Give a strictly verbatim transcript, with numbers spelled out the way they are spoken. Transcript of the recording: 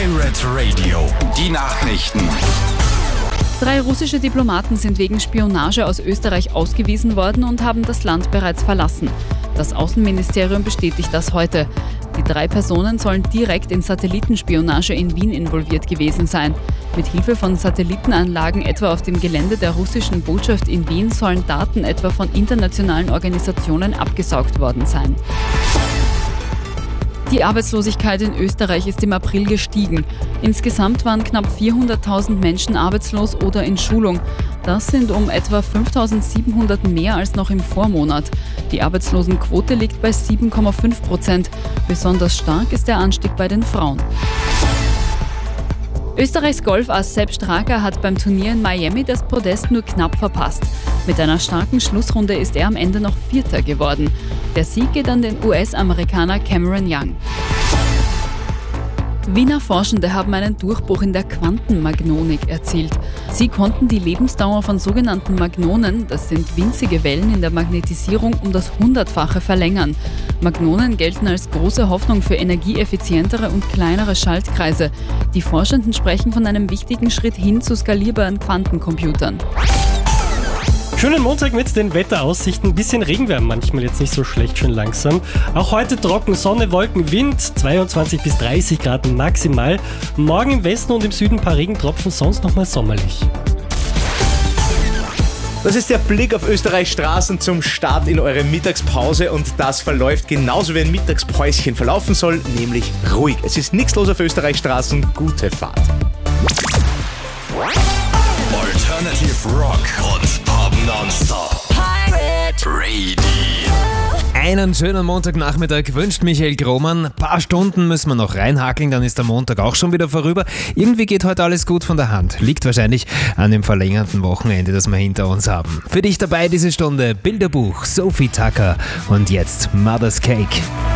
Pirate Radio, die Nachrichten. Drei russische Diplomaten sind wegen Spionage aus Österreich ausgewiesen worden und haben das Land bereits verlassen. Das Außenministerium bestätigt das heute. Die drei Personen sollen direkt in Satellitenspionage in Wien involviert gewesen sein. Mit Hilfe von Satellitenanlagen etwa auf dem Gelände der russischen Botschaft in Wien sollen Daten etwa von internationalen Organisationen abgesaugt worden sein. Die Arbeitslosigkeit in Österreich ist im April gestiegen. Insgesamt waren knapp vierhunderttausend Menschen arbeitslos oder in Schulung. Das sind um etwa fünftausendsiebenhundert mehr als noch im Vormonat. Die Arbeitslosenquote liegt bei sieben Komma fünf Prozent. Besonders stark ist der Anstieg bei den Frauen. Österreichs Golfass Sepp Straka hat beim Turnier in Miami das Podest nur knapp verpasst. Mit einer starken Schlussrunde ist er am Ende noch Vierter geworden. Der Sieg geht an den U S-Amerikaner Cameron Young. Wiener Forschende haben einen Durchbruch in der Quantenmagnonik erzielt. Sie konnten die Lebensdauer von sogenannten Magnonen, das sind winzige Wellen in der Magnetisierung, um das Hundertfache verlängern. Magnonen gelten als große Hoffnung für energieeffizientere und kleinere Schaltkreise. Die Forschenden sprechen von einem wichtigen Schritt hin zu skalierbaren Quantencomputern. Schönen Montag mit den Wetteraussichten. Ein bisschen Regenwärme manchmal, jetzt nicht so schlecht, schön langsam. Auch heute trocken, Sonne, Wolken, Wind, zweiundzwanzig bis dreißig Grad maximal. Morgen im Westen und im Süden ein paar Regentropfen, sonst nochmal sommerlich. Das ist der Blick auf Österreichs Straßen zum Start in eure Mittagspause und das verläuft genauso wie ein Mittagspäuschen verlaufen soll, nämlich ruhig. Es ist nichts los auf Österreichs Straßen, gute Fahrt. Alternative Rock und Pop Nonstop. Pirate Radio. Einen schönen Montagnachmittag wünscht Michael Grohmann. Ein paar Stunden müssen wir noch reinhakeln, dann ist der Montag auch schon wieder vorüber. Irgendwie geht heute alles gut von der Hand. Liegt wahrscheinlich an dem verlängerten Wochenende, das wir hinter uns haben. Für dich dabei diese Stunde Bilderbuch, Sophie Tucker und jetzt Mother's Cake.